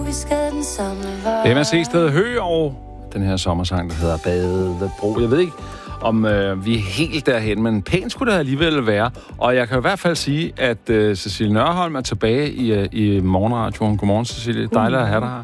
vi skal den samme vej. MSC Sted Hø og den her sommersang, der hedder Badebro. Jeg ved ikke, om vi er helt derhen, men pænt skulle det alligevel være. Og jeg kan i hvert fald sige, at Cecilie Nørholm er tilbage i morgenradioen. Godmorgen, Cecilie. Dejligt at have dig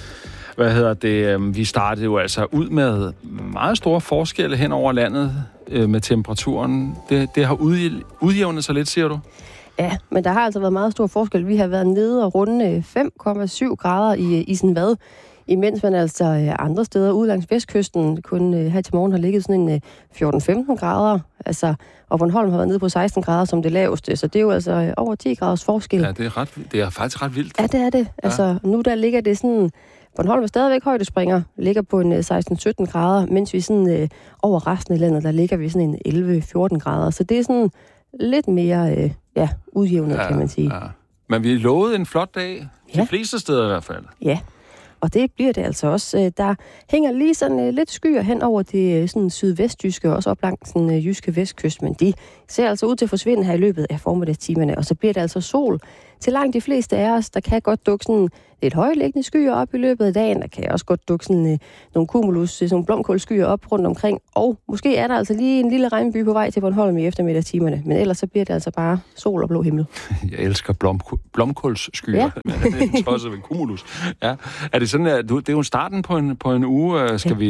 her. Vi startede jo altså ud med meget store forskelle hen over landet med temperaturen. Det har udjævnet sig lidt, siger du? Ja, men der har altså været meget stor forskel. Vi har været nede og runde 5,7 grader i Isenvad, imens man altså andre steder ude langs vestkysten kun her til morgen har ligget sådan en 14-15 grader. Altså, og Bornholm har været nede på 16 grader som det laveste, så det er jo altså over 10 graders forskel. Ja, det er faktisk ret vildt. Ja, det er det. Altså, nu der ligger det sådan... Bornholm er stadigvæk højdespringer, ligger på en 16-17 grader, mens vi sådan over resten af landet, der ligger vi sådan en 11-14 grader. Så det er sådan lidt mere udjævnet, kan man sige. Ja. Men vi lovede en flot dag, de fleste steder i hvert fald. Ja, og det bliver det altså også. Der hænger lige sådan lidt skyer hen over det sådan sydvestjyske, også op langs den jyske vestkyst, men de ser altså ud til at forsvinde her i løbet af formiddagstimerne, og så bliver det altså sol til langt de fleste af os. Der kan godt dukke sådan lidt højliggende skyer op i løbet af dagen. Der kan også godt dukke sådan nogle cumulus, sådan nogle blomkålskyer op rundt omkring, og måske er der altså lige en lille regnby på vej til Bornholm i eftermiddagstimerne, men ellers så bliver det altså bare sol og blå himmel. Jeg elsker blomkålsskyer, men det er også ved cumulus. Ja. Er det sådan, at det er jo starten på en uge.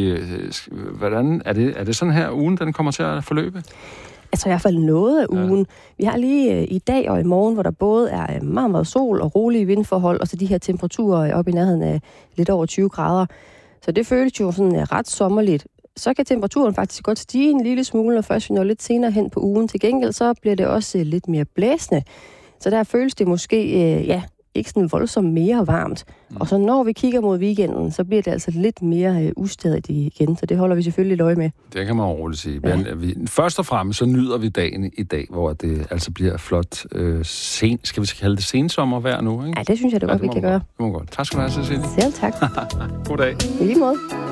Hvordan er det sådan her ugen, den kommer til at forløbe? Altså i hvert fald noget af ugen. Ja. Vi har lige i dag og i morgen, hvor der både er meget, meget sol og rolige vindforhold, og så de her temperaturer op i nærheden af lidt over 20 grader. Så det føles jo sådan ret sommerligt. Så kan temperaturen faktisk godt stige en lille smule, og først vi når lidt senere hen på ugen. Til gengæld så bliver det også lidt mere blæsende. Så der føles det måske, ikke sådan voldsomt mere varmt. Og så når vi kigger mod weekenden, så bliver det altså lidt mere ustadigt igen. Så det holder vi selvfølgelig lidt øje med. Det kan man roligt sige. Ja. Men først og fremmest så nyder vi dagen i dag, hvor det altså bliver flot skal vi kalde det sensommervejr nu, ikke? Ja, det synes jeg, det godt, vi kan gøre. Det må godt. Tak skal du have, Cecilie. Selv tak. God dag. I lige måde.